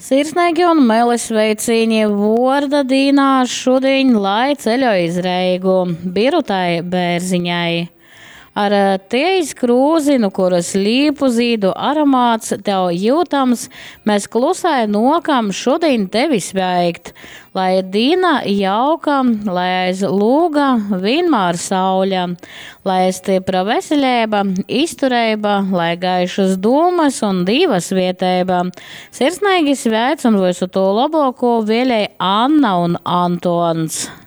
Sirsnīgi un melis veicīņi vorda dīnā šudiņ, lai ceļo iz Reigu, birutai bērziņai. Ar tie izkrūzinu, kuras līpu zīdu aromāts tev jūtams, mēs klusai nokam šodien tevi sveikt, lai dīna jauka, lai aiz lūga vienmēr sauļa, lai stipra veselība, izturība, lai gaišas dūmas un divas vietēba. Sirsnīgi sveic un visu to labāko vēlēja Anna un Antons.